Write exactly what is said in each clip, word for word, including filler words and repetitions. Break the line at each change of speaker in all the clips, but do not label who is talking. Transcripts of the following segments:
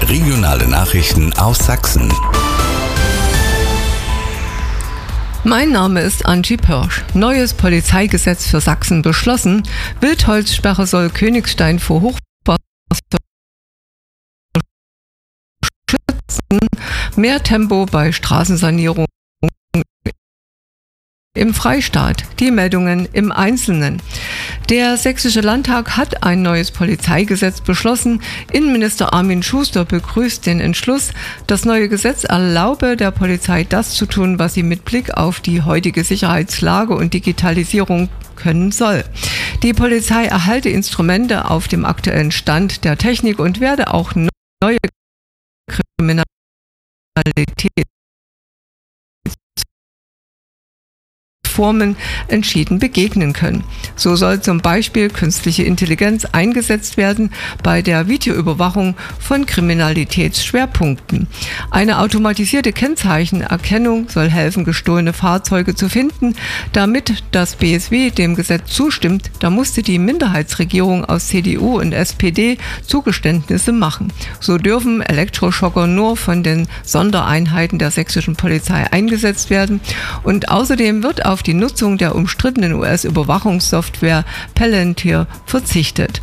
Regionale Nachrichten aus Sachsen.
Mein Name ist Angie Pörsch. Neues Polizeigesetz für Sachsen beschlossen. Wildholzsperre soll Königstein vor Hochwasser schützen. Mehr Tempo bei Straßensanierung im Freistaat. Die Meldungen im Einzelnen. Der Sächsische Landtag hat ein neues Polizeigesetz beschlossen. Innenminister Armin Schuster begrüßt den Entschluss. Das neue Gesetz erlaube der Polizei, das zu tun, was sie mit Blick auf die heutige Sicherheitslage und Digitalisierung können soll. Die Polizei erhalte Instrumente auf dem aktuellen Stand der Technik und werde auch neue Kriminalität Formen entschieden begegnen können. So soll zum Beispiel künstliche Intelligenz eingesetzt werden bei der Videoüberwachung von Kriminalitätsschwerpunkten. Eine automatisierte Kennzeichenerkennung soll helfen, gestohlene Fahrzeuge zu finden. Damit das B S W dem Gesetz zustimmt, da musste die Minderheitsregierung aus C D U und S P D Zugeständnisse machen. So dürfen Elektroschocker nur von den Sondereinheiten der sächsischen Polizei eingesetzt werden und außerdem wird auf die Nutzung der umstrittenen U S-Überwachungssoftware Palantir verzichtet.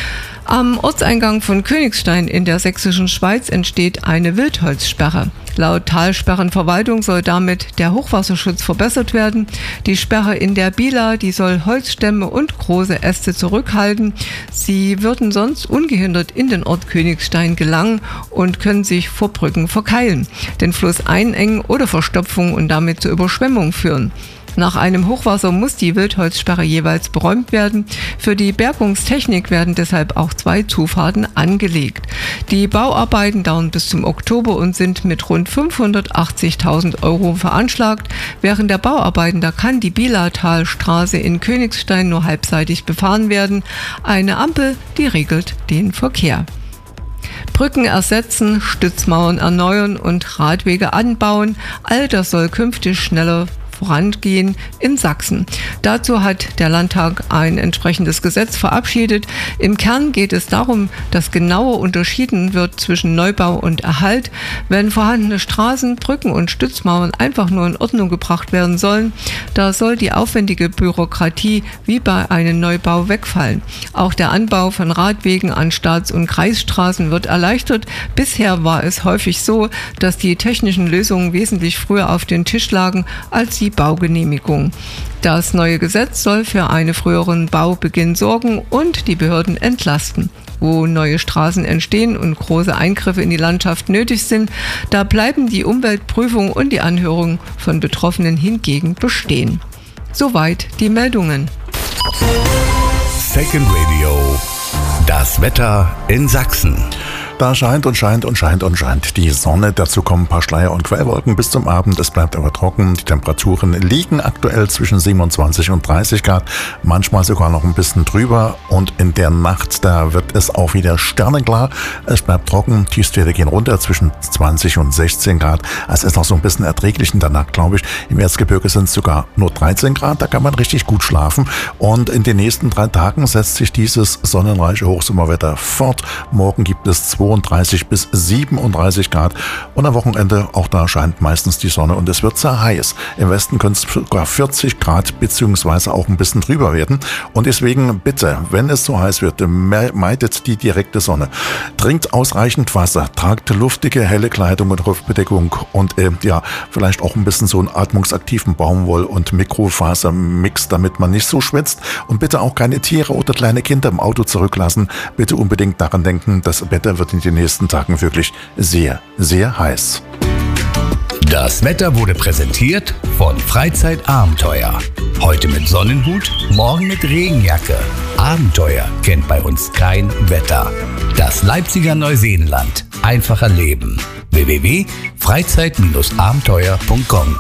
Am Ortseingang von Königstein in der sächsischen Schweiz entsteht eine Wildholzsperre. Laut Talsperrenverwaltung soll damit der Hochwasserschutz verbessert werden. Die Sperre in der Bila, die soll Holzstämme und große Äste zurückhalten. Sie würden sonst ungehindert in den Ort Königstein gelangen und können sich vor Brücken verkeilen, den Fluss einengen oder Verstopfung und damit zur Überschwemmung führen. Nach einem Hochwasser muss die Wildholzsperre jeweils beräumt werden. Für die Bergungstechnik werden deshalb auch zwei Zufahrten angelegt. Die Bauarbeiten dauern bis zum Oktober und sind mit rund fünfhundertachtzigtausend Euro veranschlagt. Während der Bauarbeiten, da kann die Bilatalstraße in Königstein nur halbseitig befahren werden. Eine Ampel, die regelt den Verkehr. Brücken ersetzen, Stützmauern erneuern und Radwege anbauen. All das soll künftig schneller vorangehen in Sachsen. Dazu hat der Landtag ein entsprechendes Gesetz verabschiedet. Im Kern geht es darum, dass genauer unterschieden wird zwischen Neubau und Erhalt. Wenn vorhandene Straßen, Brücken und Stützmauern einfach nur in Ordnung gebracht werden sollen, da soll die aufwendige Bürokratie wie bei einem Neubau wegfallen. Auch der Anbau von Radwegen an Staats- und Kreisstraßen wird erleichtert. Bisher war es häufig so, dass die technischen Lösungen wesentlich früher auf den Tisch lagen als die Baugenehmigung. Das neue Gesetz soll für einen früheren Baubeginn sorgen und die Behörden entlasten. Wo neue Straßen entstehen und große Eingriffe in die Landschaft nötig sind, da bleiben die Umweltprüfung und die Anhörung von Betroffenen hingegen bestehen. Soweit die Meldungen.
Second Radio. Das Wetter in Sachsen.
Da scheint und scheint und scheint und scheint die Sonne. Dazu kommen ein paar Schleier- und Quellwolken bis zum Abend. Es bleibt aber trocken. Die Temperaturen liegen aktuell zwischen siebenundzwanzig und dreißig Grad. Manchmal sogar noch ein bisschen drüber. Und in der Nacht, da wird es auch wieder sternenklar. Es bleibt trocken. Tiefstwerte gehen runter zwischen zwanzig und sechzehn Grad. Es ist noch so ein bisschen erträglich in der Nacht, glaube ich. Im Erzgebirge sind es sogar nur dreizehn Grad. Da kann man richtig gut schlafen. Und in den nächsten drei Tagen setzt sich dieses sonnenreiche Hochsommerwetter fort. Morgen gibt es zweiunddreißig bis siebenunddreißig Grad und am Wochenende, auch da scheint meistens die Sonne und es wird sehr heiß. Im Westen können es sogar vierzig Grad beziehungsweise auch ein bisschen drüber werden und deswegen bitte, wenn es so heiß wird, meidet die direkte Sonne. Trinkt ausreichend Wasser, tragt luftige, helle Kleidung und Kopfbedeckung und äh, ja, vielleicht auch ein bisschen so einen atmungsaktiven Baumwoll- und Mikrofasermix, damit man nicht so schwitzt und bitte auch keine Tiere oder kleine Kinder im Auto zurücklassen. Bitte unbedingt daran denken, das Wetter wird in den nächsten Tagen wirklich sehr, sehr heiß.
Das Wetter wurde präsentiert von Freizeitabenteuer. Heute mit Sonnenhut, morgen mit Regenjacke. Abenteuer kennt bei uns kein Wetter. Das Leipziger Neuseenland. Einfacher Leben. w w w punkt freizeit abenteuer punkt com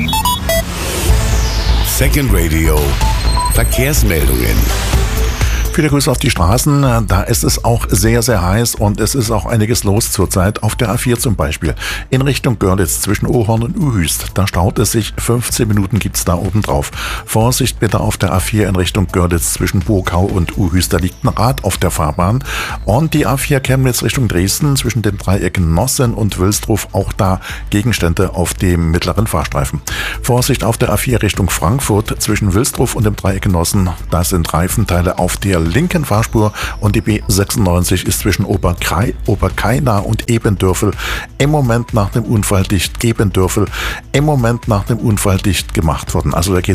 Second Radio. Verkehrsmeldungen.
Viele Grüße auf die Straßen. Da ist es auch sehr, sehr heiß und es ist auch einiges los zurzeit. Auf der A vier zum Beispiel. In Richtung Görlitz zwischen Ohorn und Uhüst. Da staut es sich. fünfzehn Minuten gibt es da oben drauf. Vorsicht bitte auf der A vier in Richtung Görlitz zwischen Burgau und Uhüst. Da liegt ein Rad auf der Fahrbahn. Und die A vier Chemnitz Richtung Dresden zwischen den Dreiecken Nossen und Wülstrow. Auch da Gegenstände auf dem mittleren Fahrstreifen. Vorsicht auf der A vier Richtung Frankfurt zwischen Wülstrow und dem Dreieck Nossen. Da sind Reifenteile auf der linken Fahrspur und die B sechsundneunzig ist zwischen Oberkrei, Oberkaina und Ebendörfel im Moment nach dem Unfall dicht, Ebendörfel im Moment nach dem Unfall dicht gemacht worden. Also da geht